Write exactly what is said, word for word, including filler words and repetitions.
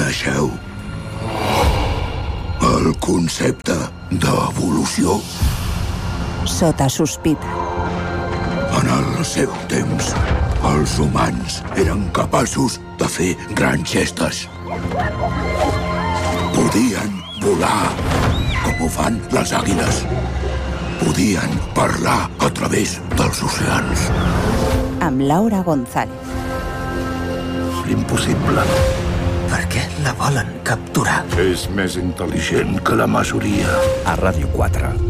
Coneixeu el concepte d'evolució? Sota sospita. En el seu temps, els humans eren capaços de fer grans gestes. Podien volar, com ho fan les àguiles. Podien parlar a través dels oceans. Amb Laura González. Impossible. Per què la volen capturar? És més intel·ligent que la majoria. A Ràdio quatre.